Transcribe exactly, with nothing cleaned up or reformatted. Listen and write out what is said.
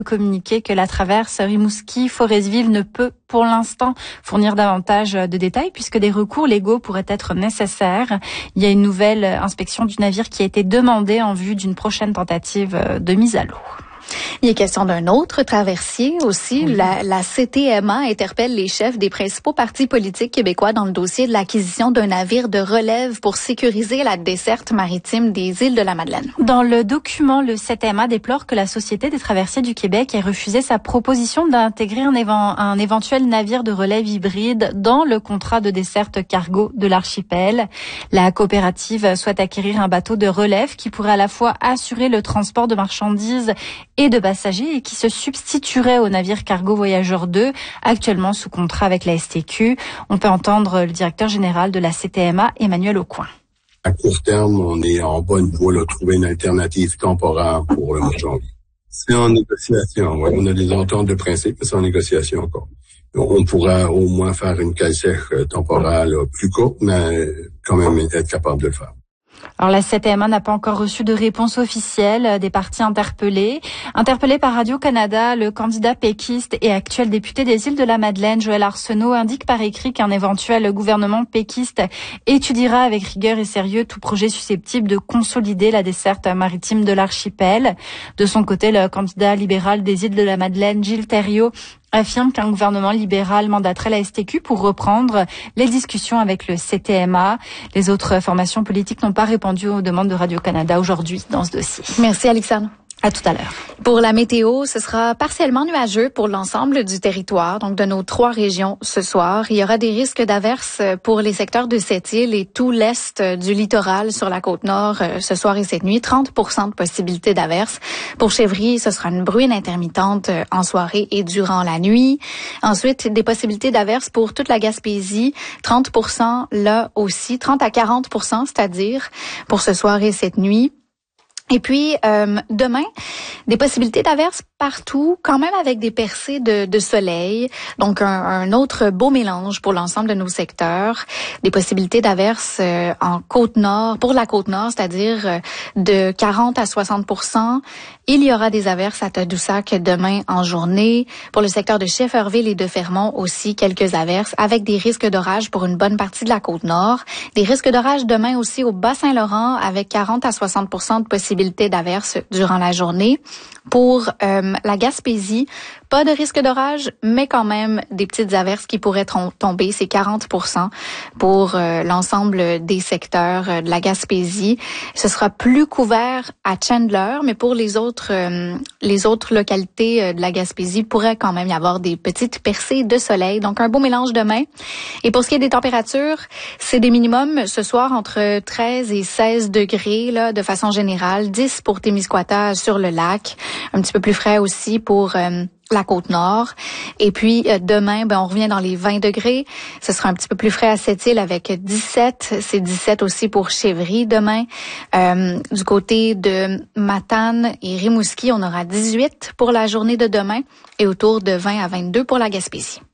communiqué que la traverse Rimouski-Forestville ne peut pour l'instant fournir davantage de détails puisque des recours légaux pourraient être nécessaires. Il y a une nouvelle inspection du navire qui a été demandée en vue d'une prochaine tentative de mise à l'eau. Il est question d'un autre traversier aussi. Oui. La, la C T M A interpelle les chefs des principaux partis politiques québécois dans le dossier de l'acquisition d'un navire de relève pour sécuriser la desserte maritime des îles de la Madeleine. Dans le document, le C T M A déplore que la Société des traversiers du Québec ait refusé sa proposition d'intégrer un, évan- un éventuel navire de relève hybride dans le contrat de desserte cargo de l'archipel. La coopérative souhaite acquérir un bateau de relève qui pourrait à la fois assurer le transport de marchandises et de passagers et qui se substituerait au navire Cargo Voyageur deux, actuellement sous contrat avec la S T Q. On peut entendre le directeur général de la C T M A, Emmanuel Aucoin. À court terme, on est en bonne voie de trouver une alternative temporaire pour le mois de janvier. C'est en négociation, ouais. On a des ententes de principe, mais c'est en négociation encore. On pourra au moins faire une caisse temporale plus courte, mais quand même être capable de le faire. Alors la C T M A n'a pas encore reçu de réponse officielle des partis interpellés. Interpellé par Radio-Canada, le candidat péquiste et actuel député des îles de la Madeleine, Joël Arsenault, indique par écrit qu'un éventuel gouvernement péquiste étudiera avec rigueur et sérieux tout projet susceptible de consolider la desserte maritime de l'archipel. De son côté, le candidat libéral des îles de la Madeleine, Gilles Thériault, affirme qu'un gouvernement libéral mandaterait la S T Q pour reprendre les discussions avec le C T M A. Les autres formations politiques n'ont pas répondu aux demandes de Radio-Canada aujourd'hui dans ce dossier. Merci Alexandre. À tout à l'heure. Pour la météo, ce sera partiellement nuageux pour l'ensemble du territoire, donc de nos trois régions ce soir. Il y aura des risques d'averses pour les secteurs de cette île et tout l'est du littoral sur la côte nord ce soir et cette nuit. trente pour cent de possibilité d'averses. Pour Chevry, ce sera une bruine intermittente en soirée et durant la nuit. Ensuite, des possibilités d'averses pour toute la Gaspésie. trente pour cent là aussi, trente à quarante pour cent, c'est-à-dire pour ce soir et cette nuit. Et puis, euh, demain, des possibilités d'averses partout, quand même avec des percées de, de soleil. Donc, un, un autre beau mélange pour l'ensemble de nos secteurs. Des possibilités d'averses euh, en Côte-Nord, pour la Côte-Nord, c'est-à-dire euh, de quarante à soixante pour cent. Il y aura des averses à Tadoussac demain en journée. Pour le secteur de Shefferville et de Fermont aussi, quelques averses avec des risques d'orage pour une bonne partie de la Côte-Nord. Des risques d'orage demain aussi au Bas-Saint-Laurent avec quarante à soixante pour cent de possibilités d'averses durant la journée. Pour euh, la Gaspésie, pas de risque d'orage, mais quand même des petites averses qui pourraient tomber. C'est quarante pour cent pour euh, l'ensemble des secteurs euh, de la Gaspésie. Ce sera plus couvert à Chandler, mais pour les autres euh, les autres localités euh, de la Gaspésie, il pourrait quand même y avoir des petites percées de soleil. Donc un beau mélange demain. Et pour ce qui est des températures, c'est des minimums ce soir entre treize et seize degrés là, de façon générale. dix pour Témiscouata sur le lac. Un petit peu plus frais aussi pour euh, la Côte-Nord. Et puis, euh, demain, ben, on revient dans les vingt degrés. Ce sera un petit peu plus frais à Sept-Îles avec dix-sept. C'est dix-sept aussi pour Chevry demain. Euh, du côté de Matane et Rimouski, on aura dix-huit pour la journée de demain et autour de vingt à vingt-deux pour la Gaspésie.